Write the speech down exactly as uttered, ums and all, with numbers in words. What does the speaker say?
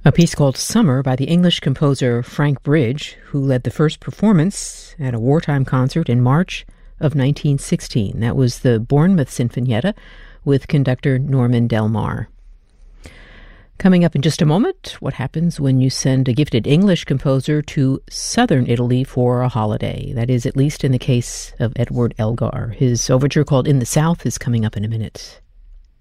A piece called Summer by the English composer Frank Bridge, who led the first performance at a wartime concert in March of nineteen sixteen. That was the Bournemouth Sinfonietta with conductor Norman Del Mar. Coming up in just a moment, what happens when you send a gifted English composer to southern Italy for a holiday? That is, at least in the case of Edward Elgar. His overture called In the South is coming up in a minute.